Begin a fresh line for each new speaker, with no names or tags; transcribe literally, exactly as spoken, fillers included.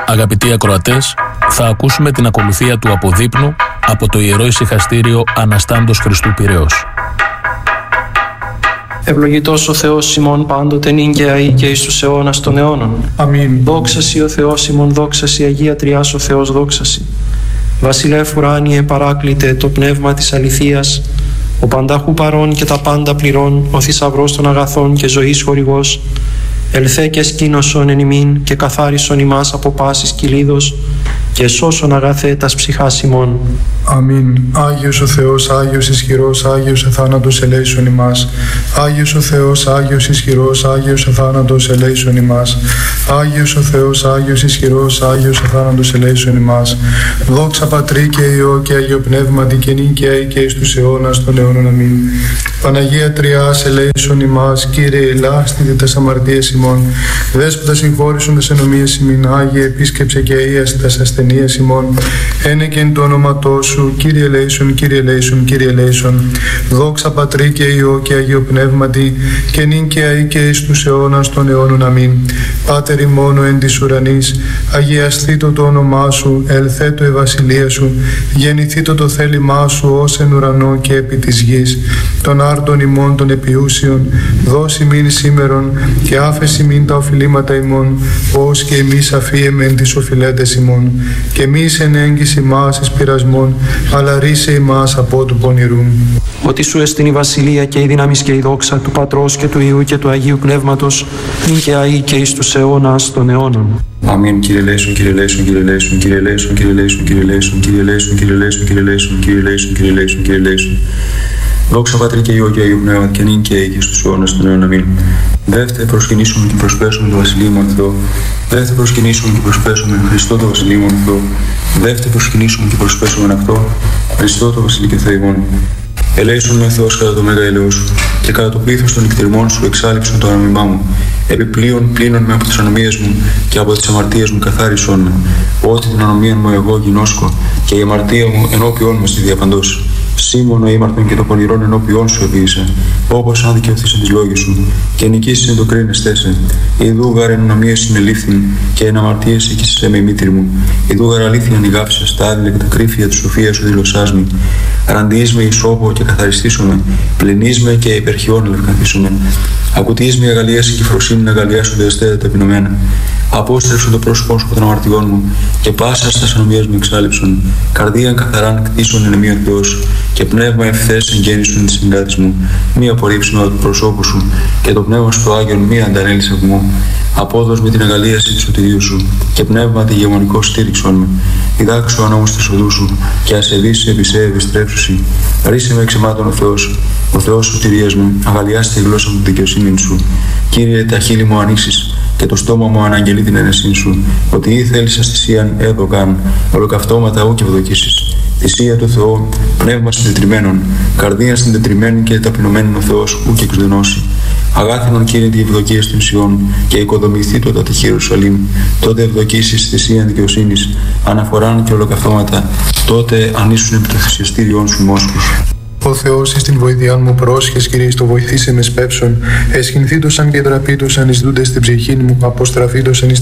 Αγαπητοί ακροατές, θα ακούσουμε την ακολουθία του αποδείπνου από το Ιερό Ησυχαστήριο Αναστάντος Χριστού Πειραιώς.
Ευλογητός ο Θεός ημών πάντοτε νυν και αεί και εις τους αιώνας των αιώνων.
Αμήν.
Δόξα σοι ο Θεός ημών, δόξα σοι Αγία Τριάς ο Θεός, δόξα σοι. Βασιλεύ ουράνιε παράκλητε το πνεύμα της αληθείας, ο πανταχού παρών και τα πάντα πληρών, ο θησαυρός των αγαθών και ζωής χορηγός, ελθέ και σκήνωσον εν ημίν και καθάρισον ημάς από πάσης κυλίδος και σώσον αγαθέ τας ψυχάς ημών.
Αμήν. Άγιος ο Θεός, Άγιος ισχυρός, Άγιος εθάνατος ελέησον ημάς. Άγιος ο Θεός, Άγιος ισχυρός, Άγιος εθάνατος ελέησον ημάς. Άγιος ο Θεός, Άγιος ισχυρός, Άγιος εθάνατος ελέησον ημάς. Δόξα Πατρί και Υιό και Αγίο Πνεύματι και νυν και αεί και εις τους αιώνας των αιώνων. Αμήν. Παναγία Τριάς ελέησον ημάς. Κύριε ελάστητε τας αμαρτίες ημών. Δέσποτα συγχώρησον τας ενομίες ημίν. Άγιε επίσκεψε και αΐασε τας ασθενείες ημών. Ένεκεν το όνοματό σου. Κύριε ελέησον, Κύριε ελέησον, Κύριε ελέησον. Δόξα Πατρί και Υιό και Αγίο Πνεύματι και νυν και αεί και εις τους αιώνας των αιώνων. Αμήν. Πάτερ ημών εν της ουρανής, αγιασθήτω το όνομά σου, ελθέτω η βασιλεία σου, γεννηθήτω το θέλημά σου ως εν ουρανό και επί της γης. Των άρτων ημών των επιούσιων, δώσει μην σήμερον και άφεση μην τα οφειλήματα ημών, ως και εμείς αφίεμεν τις οφειλέτες ημών. Και μη εν έγκυση μας εις πειρασμών, αλλά ρίσε ημάς από του πονηρού.
Ότι σου εστιν η βασιλεία και η δύναμις και η δόξα του Πατρός και του Υιού και του Αγίου Πνεύματος, νυν και αεί και εις τους αιώνας των αιώνων.
Αμήν. Κύριε ελέησον, Κύριε ελέησον, Κύριε ελέησον, Κύριε ελέησον, Κύριε ελέησον, Κύριε ελέησον, Κύριε ελέησον, Κύριε ελέησον, Κύριε ελέησον, Κύριε ελέησον, Κύριε ελέησον, Κύριε ελέησον. Δόξα Πατρί και Υιό και Αγίου Πνεύματι και νυν και αεί και στους αιώνας των αιώνων. Αμήν. Δεύτε προσκυνήσουμε και προσπέσουμε το Βασιλείο μου Θεό. Δεύτε προσκυνήσουμε και προσπέσουμε Χριστό το Βασιλείο μου Θεό. Δεύτε προσκυνήσουμε και προσπέσουμε αυτό Χριστό το Βασιλείο και Θεό ημών. Ελέησον με Θεός κατά το μέγα ελαιός σου και κατά το πλήθος των νυχτηρμών σου εξάλειψον το ανομιμά μου. Επιπλέον πλύνον με από τις ανομίες μου και από τις αμαρτίες μου καθάρισον με. Ότι την ανομία μου εγώ γινώσκω και η αμαρτία μου ενώπιόν με στη διαπαντός. Σήμωνο ήμαρτον και το πονηρόν ενώπιόν σου επίησε, όπως αν δικαιωθείς τις λόγες σου, και νικήσεις εν το κρίνεστέ σε. Ιδού γάρ εν ανομίες συνελήφθην, και εν αμαρτίες εκείσαι με η μήτρη μου. Ιδού γάρ αλήθεια νιγάψες τα άδειλα και τα κρύφια της σοφίας σου δηλωσάς με. Ραντιείς με ισόπο και καθαριστήσομαι, πλυνείς με και υπερχιών λευκαθίσομαι. Ακουτείς με αγαλίαση και φροσύνη να αγαλιάσονται εστέτα ταπεινωμένα. Απόστρεψον το πρόσωπό σου από των αμαρτιών μου, και πάσα στα ανομίες μου εξάλειψον. Καρδίαν καθαράν κτίσον εν εμεί ο Θεός, και πνεύμα ευθές εγγέννησον τη συγκράτη μου. Μη απορρίψουμε από το πρόσωπο σου, και το πνεύμα σου το Άγιον μη αντανέλησε από μου. Απόδος με την αγαλίαση του σωτηρίου σου, και πνεύμα τη γεμονικό στήριξον με. Διδάξου ανώμους της οδού σου, και ασεβείς επί σε επιστρέψουσι. Ρίσε με εξαιμάτων ο Θεός, ο Θεός σωτηρίας μου, αγαλιάστε τη γλώσσα μου τη δικαιοσύνη σου. Κύριε, τα χείλη μου ανοίξεις, και το στόμα μου αναγγελεί την αίρεσή σου, ότι ή θέλεις αστησίαν έδωκαν, ολοκαυτώματα ού και ευδοκίσεις. Θυσία του Θεού, πνεύμα συντετριμένων, καρδία συντετριμένη και ταπεινωμένων ο Θεός ού και εξδενώσει. Αγάθινον Κύριε τη ευδοκία στην Σιών, και οικοδομηθεί το τη Ιερουσαλήμ. Τότε ευδοκίσεις θυσίαν δικαιοσύνης, αναφοράν και ολοκαυτώματα, τότε ανήσουν επί το θυσιαστήριόν σου μόσχους.
Ο Θεός εις την βοήθειά μου πρόσχες, Κύριε, στο βοηθήσε με σπεύσον. Εσχυνθήτωσαν και τραπήτωσαν εις δούντες στην ψυχήν μου, αποστραφήτωσαν εις